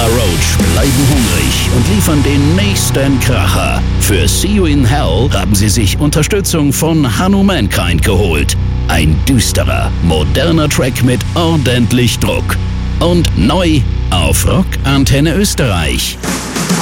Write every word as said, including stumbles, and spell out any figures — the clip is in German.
Roach bleiben hungrig und liefern den nächsten Kracher. Für See You in Hell haben sie sich Unterstützung von Hanno Mankind geholt. Ein düsterer, moderner Track mit ordentlich Druck. Und neu auf Rock Antenne Österreich.